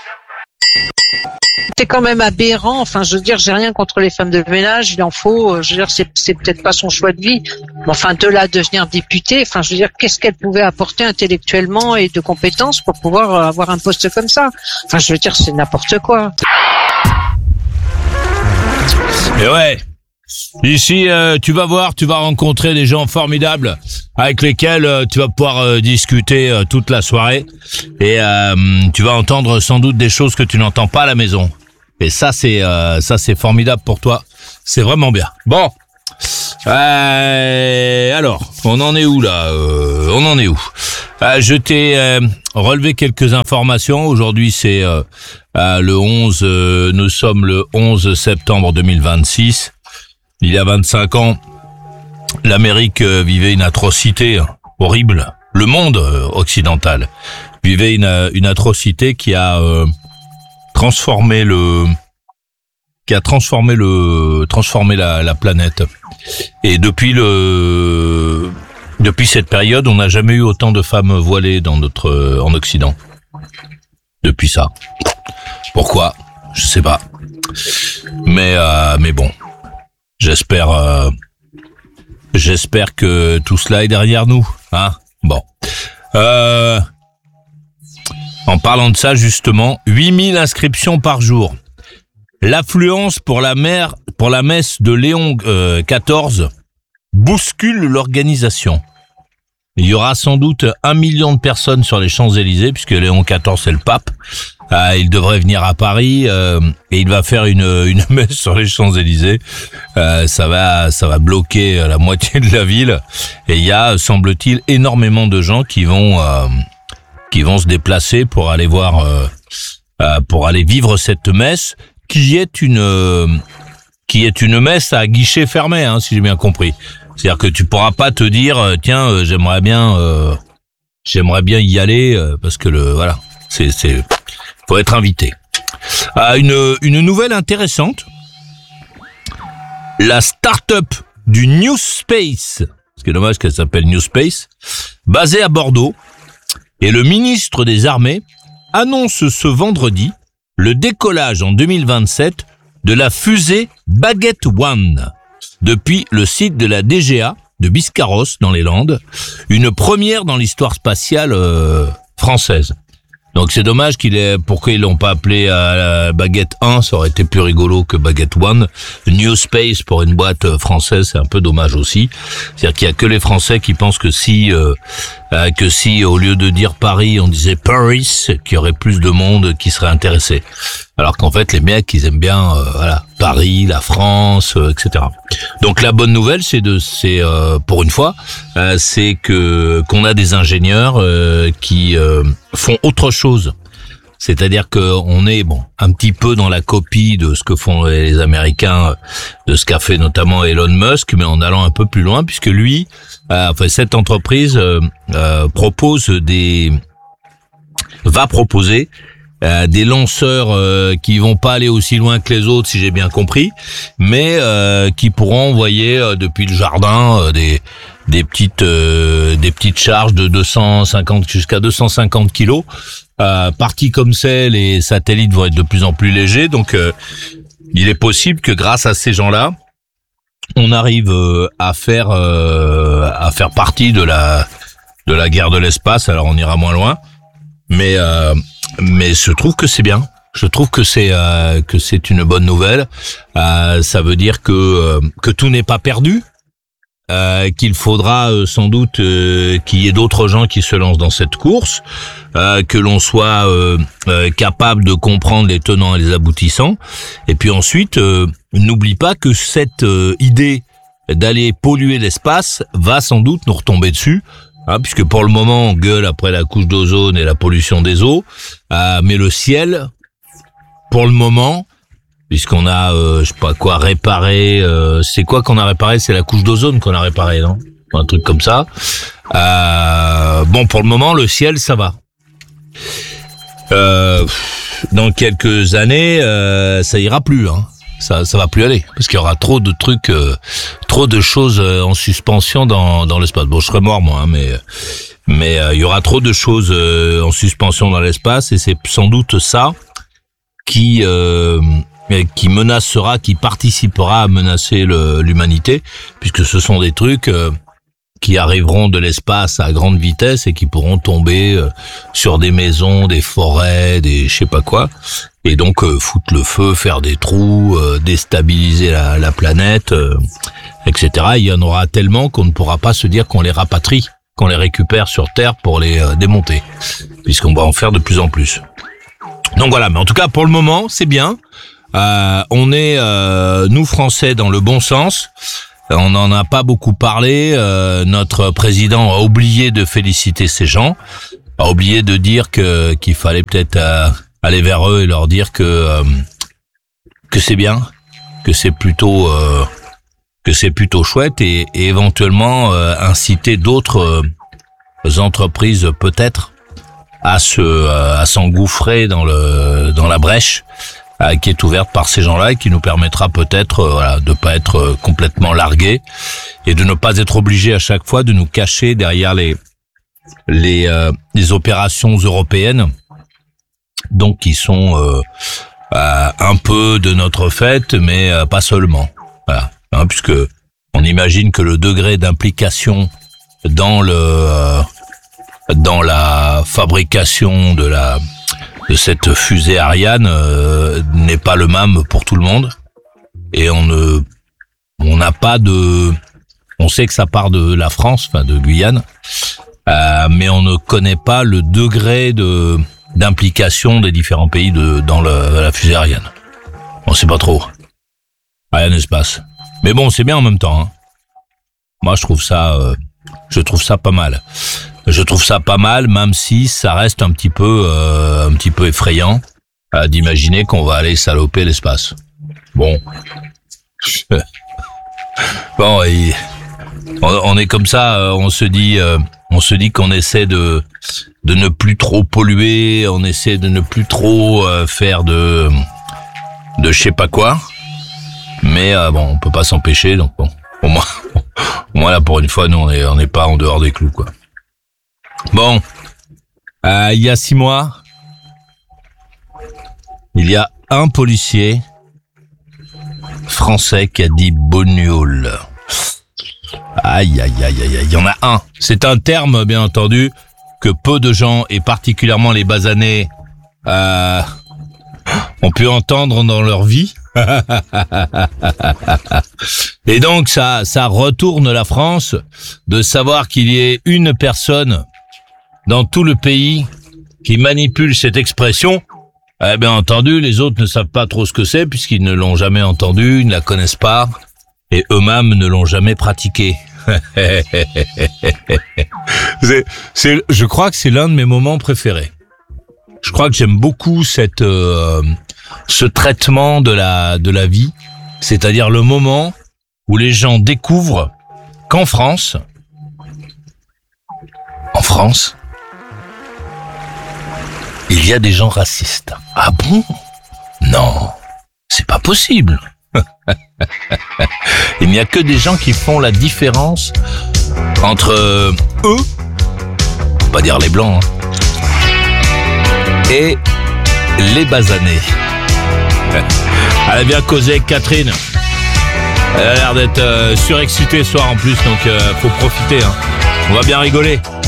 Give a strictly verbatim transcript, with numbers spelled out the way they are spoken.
C'est quand même aberrant. Enfin, je veux dire, j'ai rien contre les femmes de ménage. Il en faut. Je veux dire, c'est, c'est peut-être pas son choix de vie. Mais enfin, de là à devenir députée, enfin, je veux dire, qu'est-ce qu'elle pouvait apporter intellectuellement et de compétences pour pouvoir avoir un poste comme ça? Enfin, je veux dire, c'est n'importe quoi. Et ouais. Ici, euh, tu vas voir, tu vas rencontrer des gens formidables avec lesquels euh, tu vas pouvoir euh, discuter euh, toute la soirée et euh, tu vas entendre sans doute des choses que tu n'entends pas à la maison. Et ça, c'est euh, ça, c'est formidable pour toi. C'est vraiment bien. Bon, euh, alors, on en est où là euh, On en est où euh, Je t'ai euh, relevé quelques informations. Aujourd'hui, c'est euh, euh, le onze. Euh, nous sommes le onze septembre deux mille vingt-six. Il y a vingt-cinq ans, l'Amérique vivait une atrocité horrible. Le monde occidental vivait une, une atrocité qui a euh, transformé le, qui a transformé le, transformé la, la planète. Et depuis le, depuis cette période, on n'a jamais eu autant de femmes voilées dans notre, en Occident. Depuis ça. Pourquoi? Je sais pas. Mais, euh, mais bon. J'espère, euh, j'espère que tout cela est derrière nous, hein. Bon, euh, en parlant de ça justement, huit mille inscriptions par jour. L'affluence pour la mère, pour la messe de Léon euh, quatorze bouscule l'organisation. Il y aura sans doute un million de personnes sur les Champs-Élysées puisque Léon quatorze c'est le pape. Ah, il devrait venir à Paris euh, et il va faire une une messe sur les Champs-Élysées. Euh, ça va ça va bloquer la moitié de la ville et il y a, semble-t-il, énormément de gens qui vont euh, qui vont se déplacer pour aller voir euh, euh, pour aller vivre cette messe qui est une euh, qui est une messe à guichet fermé, hein, si j'ai bien compris. C'est-à-dire que tu pourras pas te dire euh, tiens euh, j'aimerais bien euh, j'aimerais bien y aller euh, parce que le voilà c'est c'est faut être invité. Ah, une, une nouvelle intéressante. La start-up du New Space, ce qui est dommage qu'elle s'appelle New Space, basée à Bordeaux, et le ministre des Armées annonce ce vendredi le décollage en deux mille vingt-sept de la fusée Baguette One depuis le site de la D G A de Biscarrosse dans les Landes, une première dans l'histoire spatiale euh, française. Donc c'est dommage qu'il ait, pourquoi ils l'ont pas appelé à Baguette un, ça aurait été plus rigolo que Baguette One. New Space pour une boîte française, c'est un peu dommage aussi. C'est-à-dire qu'il y a que les Français qui pensent que si, euh, euh, que si au lieu de dire Paris, on disait Paris, qu'il y aurait plus de monde qui serait intéressé. Alors qu'en fait, les mecs, ils aiment bien, euh, voilà, Paris, la France, euh, et cetera. Donc la bonne nouvelle, c'est de, c'est euh, pour une fois, euh, c'est que qu'on a des ingénieurs euh, qui euh, font autre chose. C'est-à-dire que on est bon un petit peu dans la copie de ce que font les Américains, de ce qu'a fait notamment Elon Musk, mais en allant un peu plus loin, puisque lui, euh, enfin cette entreprise euh, euh, propose des, va proposer Euh, des lanceurs euh, qui vont pas aller aussi loin que les autres, si j'ai bien compris, mais euh, qui pourront envoyer euh, depuis le jardin euh, des des petites euh, des petites charges de deux cent cinquante jusqu'à deux cent cinquante kilos. Euh, partis comme c'est, les satellites vont être de plus en plus légers, donc euh, il est possible que grâce à ces gens-là, on arrive euh, à faire euh, à faire partie de la de la guerre de l'espace. Alors on ira moins loin, mais euh, mais je trouve que c'est bien. Je trouve que c'est euh, que c'est une bonne nouvelle. Euh, ça veut dire que euh, que tout n'est pas perdu. Euh, qu'il faudra euh, sans doute euh, qu'il y ait d'autres gens qui se lancent dans cette course, euh, que l'on soit euh, euh, capable de comprendre les tenants et les aboutissants. Et puis ensuite, euh, n'oublie pas que cette euh, idée d'aller polluer l'espace va sans doute nous retomber dessus. Hein, puisque pour le moment on gueule après la couche d'ozone et la pollution des eaux, euh, mais le ciel, pour le moment, puisqu'on a, euh, je sais pas quoi, réparé, euh, c'est quoi qu'on a réparé? C'est la couche d'ozone qu'on a réparé, non? Un truc comme ça. Euh, bon, pour le moment, le ciel, ça va. Euh, dans quelques années, euh, ça ira plus, hein. Ça, ça va plus aller, parce qu'il y aura trop de trucs, euh, trop de choses euh, en suspension dans, dans l'espace. Bon, je serais mort moi, hein, mais mais euh, il y aura trop de choses euh, en suspension dans l'espace, et c'est sans doute ça qui euh, qui menacera, qui participera à menacer le, l'humanité, puisque ce sont des trucs euh, qui arriveront de l'espace à grande vitesse et qui pourront tomber euh, sur des maisons, des forêts, des je sais pas quoi, et donc euh, foutre le feu, faire des trous, euh, déstabiliser la, la planète, euh, et cetera. Il y en aura tellement qu'on ne pourra pas se dire qu'on les rapatrie, qu'on les récupère sur Terre pour les euh, démonter, puisqu'on va en faire de plus en plus. Donc voilà, mais en tout cas pour le moment c'est bien. Euh, on est euh, nous Français dans le bon sens. On n'en a pas beaucoup parlé. Euh, notre président a oublié de féliciter ces gens, a oublié de dire que qu'il fallait peut-être euh, aller vers eux et leur dire que euh, que c'est bien, que c'est plutôt euh, que c'est plutôt chouette et, et éventuellement euh, inciter d'autres euh, entreprises peut-être à se euh, à s'engouffrer dans le dans la brèche euh, qui est ouverte par ces gens-là et qui nous permettra peut-être euh, voilà, de pas être euh, complètement largués et de ne pas être obligés à chaque fois de nous cacher derrière les les euh, les opérations européennes, donc qui sont euh, euh, un peu de notre fait, mais euh, pas seulement. Voilà, hein, puisque on imagine que le degré d'implication dans le euh, dans la fabrication de la de cette fusée Ariane euh, n'est pas le même pour tout le monde, et on ne on n'a pas de on sait que ça part de la France, enfin de Guyane, euh, mais on ne connaît pas le degré de d'implication des différents pays de dans le, la fusée Ariane. On sait pas trop. Rien ne se passe. Mais bon, c'est bien en même temps. Hein. Moi, je trouve ça, euh, je trouve ça pas mal. Je trouve ça pas mal, même si ça reste un petit peu, euh, un petit peu effrayant euh, d'imaginer qu'on va aller saloper l'espace. Bon, bon, et on, on est comme ça. Euh, on se dit, euh, on se dit qu'on essaie de de ne plus trop polluer, on essaie de ne plus trop euh, faire de de je sais pas quoi. Mais euh, bon, on peut pas s'empêcher, donc bon, au moins, au moins là pour une fois, nous on est on n'est pas en dehors des clous, quoi. Bon, euh, il y a six mois, il y a un policier français qui a dit bognole. Aïe, aïe, aïe, aïe, aïe, il y en a un. C'est un terme, bien entendu, que peu de gens, et particulièrement les basanés, euh, ont pu entendre dans leur vie. Et donc ça ça retourne la France de savoir qu'il y ait une personne dans tout le pays qui manipule cette expression. Eh bien entendu, les autres ne savent pas trop ce que c'est puisqu'ils ne l'ont jamais entendue, ils ne la connaissent pas et eux-mêmes ne l'ont jamais pratiquée. c'est, c'est, je crois que c'est l'un de mes moments préférés. Je crois que j'aime beaucoup cette euh, ce traitement de la de la vie, c'est-à-dire le moment où les gens découvrent qu'en France, en France, il y a des gens racistes. Ah bon? Non, c'est pas possible. Il n'y a que des gens qui font la différence entre eux, on va pas dire les blancs, hein, et les basanés. Elle a bien causé avec Catherine. Elle a l'air d'être euh, surexcitée ce soir en plus, donc euh, faut profiter. Hein. On va bien rigoler.